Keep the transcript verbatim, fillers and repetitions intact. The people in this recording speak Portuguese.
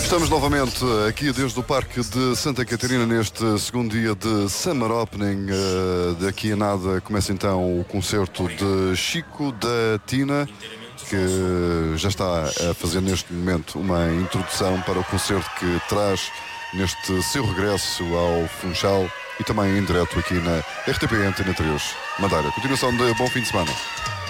Estamos novamente aqui desde o Parque de Santa Catarina neste segundo dia de Summer Opening. Daqui a nada começa então o concerto de Chico da Tina, que já está a fazer neste momento uma introdução para o concerto que traz neste seu regresso ao Funchal e também em direto aqui na R T P Antena três Madeira. Continuação de bom fim de semana.